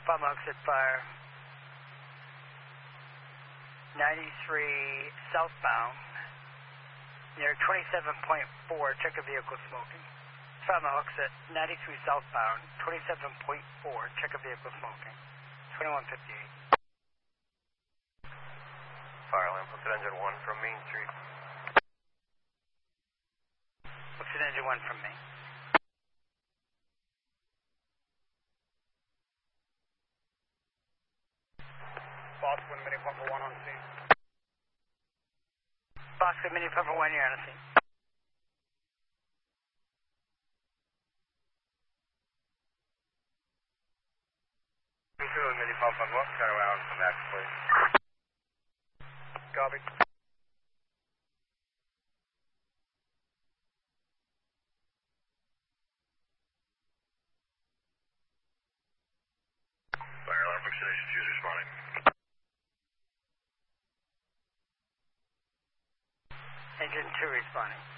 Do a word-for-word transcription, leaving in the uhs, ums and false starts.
Bravo exit fire. ninety-three southbound. Near twenty-seven point four, check a vehicle smoking. Bravo exit ninety-three southbound, twenty-seven point four, check a vehicle smoking. twenty-one fifty-eight. Fire alarm, posted engine one from Main Street. Posted engine one from me. Boston, Mini Pumper one on scene. Boston, Mini Pumper one, you're on the scene. two, Mini Pumper, what? Turn around and come back, please. Copy. Fire alarm, vaccination, choose responding. Engine two responding.